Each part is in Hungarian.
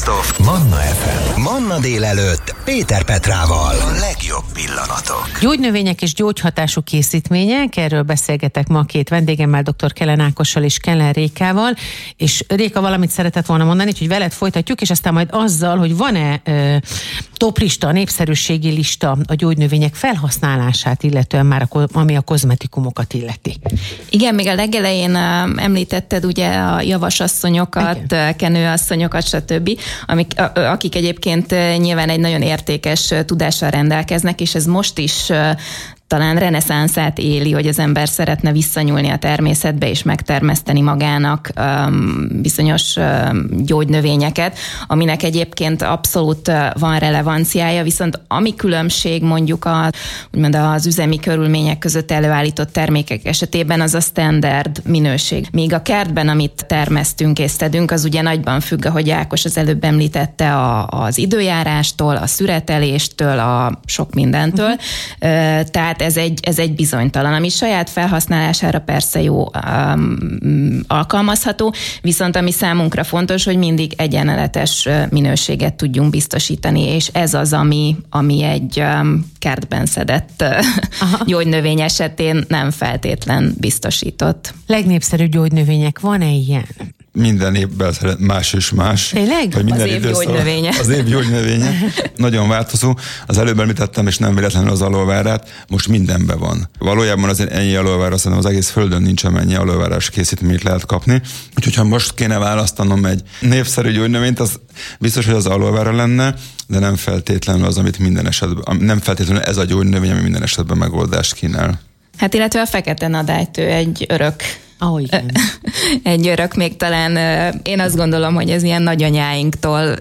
Best of Manna FM. Manna délelőtt Péter Petrával. A legjobb pillanatok. Gyógynövények és gyógyhatású készítmények, erről beszélgetek ma két vendégemmel, dr. Kellen Ákossal és Keller Rékával, és Réka valamit szeretett volna mondani, hogy veled folytatjuk, és aztán majd azzal, hogy van-e toplista, népszerűségi lista a gyógynövények felhasználását, illetően már ami a kozmetikumokat illeti. Igen, még a legelején említetted ugye a javasasszonyokat, kenőasszonyokat, stb., akik egyébként nyilván egy nagyon értékes tudással rendelkeznek, és ez most is talán reneszánszát éli, hogy az ember szeretne visszanyúlni a természetbe és megtermeszteni magának bizonyos gyógynövényeket, aminek egyébként abszolút van relevanciája, viszont ami különbség mondjuk úgymond az üzemi körülmények között előállított termékek esetében az a standard minőség. Míg a kertben, amit termesztünk és szedünk, az ugye nagyban függ, ahogy Ákos az előbb említette, az időjárástól, a szüreteléstől, a sok mindentől. Tehát ez egy bizonytalan, ami saját felhasználására persze jó alkalmazható, viszont ami számunkra fontos, hogy mindig egyenletes minőséget tudjunk biztosítani, és ez az, ami egy kertben szedett gyógynövény esetén nem feltétlen biztosított. Legnépszerűbb gyógynövények, van-e ilyen? Minden évben más és más. Tényleg? Az év gyógynövénye. Az év gyógynövénye. Nagyon változó. Az előbb említettem, és nem véletlenül az aloe-vérát, most mindenben van. Valójában azért ennyi aloe-vera, szerintem az egész földön nincs amennyi aloe-verás készítményt lehet kapni. Úgyhogy ha most kéne választanom egy népszerű gyógynövényt, az biztos, hogy az aloe-vera lenne, de nem feltétlenül az, amit minden esetben, nem feltétlenül ez a gyógynövény, ami minden esetben megoldást kínál. Hát illetve a fekete nadálytő egy örök. Egy örök, még talán én azt gondolom, hogy ez ilyen nagyanyáinktól,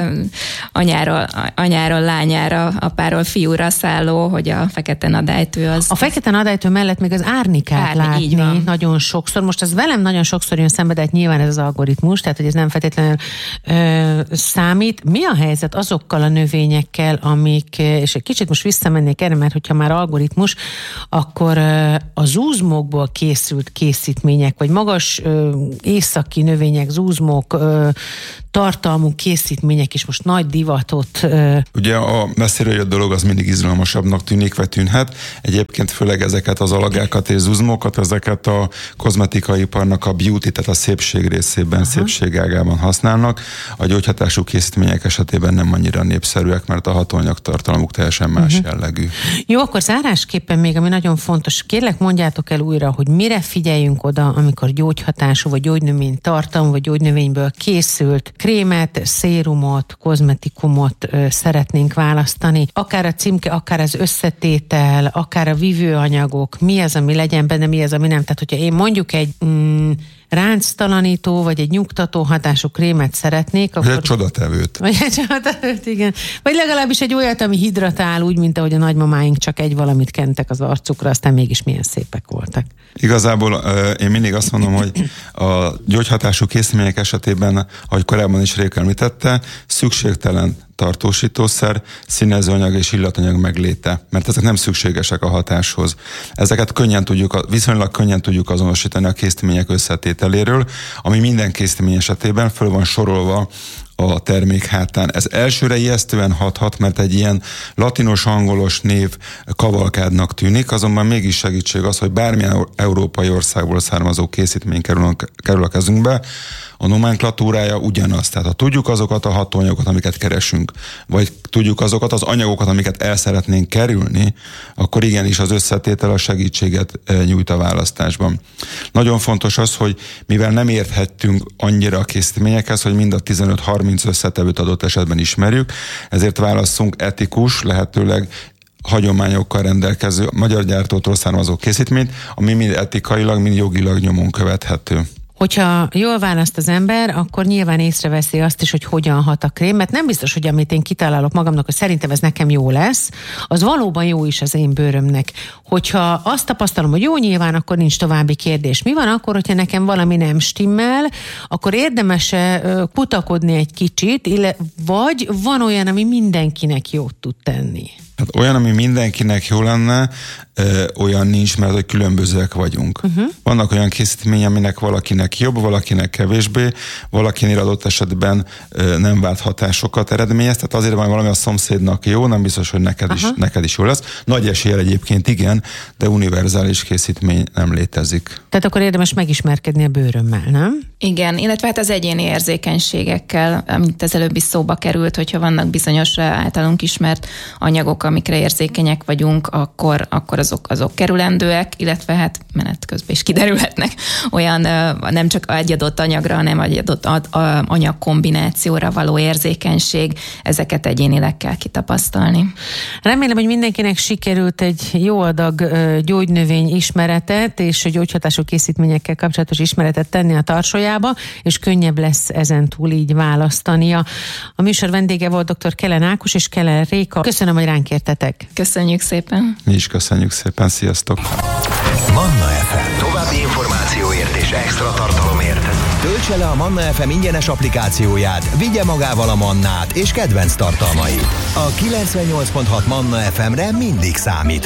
anyáról lányára, apáról fiúra szálló, hogy a fekete nadálytő az... A fekete nadálytő mellett még az árnikát látni nagyon sokszor. Most ez velem nagyon sokszor jön szembe, de hát nyilván ez az algoritmus, tehát hogy ez nem feltétlenül számít. Mi a helyzet azokkal a növényekkel, amik, és egy kicsit most visszamennék erre, mert hogyha már algoritmus, akkor a zúzmokból készült készítmények, vagy magas északi növények, zúzmok, tartalmú készítmények is most nagy divatot. Ugye a messziről jött dolog az mindig izgalmasabbnak tűnik, vagy tűnhet. Egyébként főleg ezeket az alagákat és zuzmokat, ezeket a kozmetikaiparnak a beauty, tehát a szépség részében, szépségágában használnak. A gyógyhatású készítmények esetében nem annyira népszerűek, mert a hatóanyag tartalmuk teljesen más jellegű. Jó, akkor zárásképpen még, ami nagyon fontos, kérlek mondjátok el újra, hogy mire figyeljünk oda, amikor gyógyhatású, vagy gyógynövény tartalmú, vagy gyógynövényből készült krémet, szérumot, kozmetikumot szeretnénk választani. Akár a címke, akár az összetétel, akár a vívőanyagok, mi az, ami legyen benne, mi az, ami nem. Tehát, hogyha én mondjuk egy ránctalanító, vagy egy nyugtató hatású krémet szeretnék, akkor... Vagy egy csodatevőt. Vagy egy csodatevőt, igen. Vagy legalábbis egy olyat, ami hidratál, úgy, mint ahogy a nagymamáink csak egy valamit kentek az arcukra, aztán mégis milyen szépek voltak. Igazából én mindig azt mondom, hogy a gyógyhatású készítmények esetében, ahogy korábban is Réka említette, szükségtelen tartósítószer, színezőanyag és illatanyag megléte, mert ezek nem szükségesek a hatáshoz. Ezeket viszonylag könnyen tudjuk azonosítani a készítmények összetételéről, ami minden készítmény esetében föl van sorolva a termék hátán. Ez elsőre ijesztően hathat, mert egy ilyen latinos, angolos név kavalkádnak tűnik, azonban mégis segítség az, hogy bármilyen európai országból származó készítmény kerül a kezünkbe, a nomenklatúrája ugyanaz. Tehát ha tudjuk azokat a hatóanyagokat, amiket keresünk, vagy tudjuk azokat az anyagokat, amiket el szeretnénk kerülni, akkor igenis az összetétel a segítséget nyújt a választásban. Nagyon fontos az, hogy mivel nem érthettünk annyira a készítményekhez, hogy mind a 15-30 összetevőt adott esetben ismerjük, ezért válasszunk etikus, lehetőleg hagyományokkal rendelkező magyar gyártótól származó készítményt, ami mind etikailag, mind jogilag nyomon követhető. Hogyha jól választ az ember, akkor nyilván észreveszi azt is, hogy hogyan hat a krém, mert nem biztos, hogy amit én kitalálok magamnak, hogy szerintem ez nekem jó lesz, az valóban jó is az én bőrömnek. Hogyha azt tapasztalom, hogy jó, nyilván akkor nincs további kérdés. Mi van akkor, hogyha nekem valami nem stimmel, akkor érdemes kutakodni egy kicsit, vagy van olyan, ami mindenkinek jót tud tenni? Hát olyan, ami mindenkinek jó lenne, olyan nincs, mert hogy különbözőek vagyunk. Vannak olyan készítmények, aminek valakinek jobb, valakinek kevésbé, valakinél adott esetben nem vált hatásokat eredményez, tehát azért van valami a szomszédnak jó, nem biztos, hogy neked is jó lesz. Nagy eséllyel egyébként igen, de univerzális készítmény nem létezik. Tehát akkor érdemes megismerkedni a bőrömmel, nem? Igen, illetve hát az egyéni érzékenységekkel, amit az előbbi szóba került, hogyha vannak bizonyos általunk ismert anyagok, amikre érzékenyek vagyunk, akkor azok kerülendőek, illetve hát menet közben is kiderülhetnek olyan nem csak egy adott anyagra, hanem egy adott anyagkombinációra való érzékenység, ezeket egyénileg kell kitapasztalni. Remélem, hogy mindenkinek sikerült egy jó adag gyógynövény ismeretet és gyógyhatású készítményekkel kapcsolatos ismeretet tenni a tarsójába, és könnyebb lesz ezentúl így választania. A műsor vendége volt dr. Keller Ákos és Keller Réka. Köszönöm, hogy ránk értetek. Köszönjük szépen. Mi is köszönjük szépen, sziasztok! Manna FM. További információért és extra tartalomért töltse le a Manna FM ingyenes applikációját, vigye magával a Mannát és kedvenc tartalmait. A 98.6 Manna FM-re mindig számít.